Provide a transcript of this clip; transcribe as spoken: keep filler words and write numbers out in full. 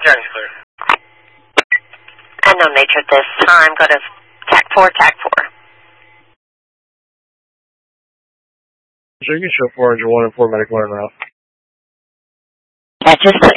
Journey's clear. Unknown nature at this time. Go to TAC four, TAC four. So you can show four hundred one and four medical en route. Yeah, just put